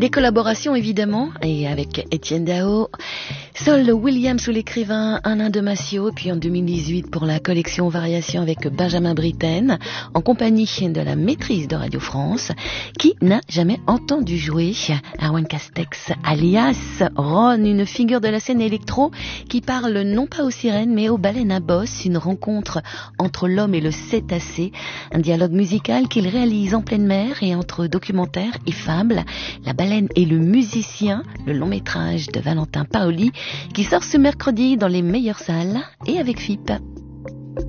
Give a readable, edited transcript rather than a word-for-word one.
Des collaborations évidemment, et avec Étienne Dao, Saul Williams ou l'écrivain Alain Damasio, puis en 2018 pour la collection Variations avec Benjamin Britten, en compagnie de la maîtrise de Radio France, qui n'a jamais entendu jouer Erwan Castex, alias Ron, une figure de la scène électro qui parle non pas aux sirènes mais aux baleines à bosse, une rencontre entre l'homme et le cétacé, un dialogue musical qu'il réalise en pleine mer et entre documentaire et fable. La baleine et le musicien, le long métrage de Valentin Paoli, qui sort ce mercredi dans les meilleures salles et avec FIP.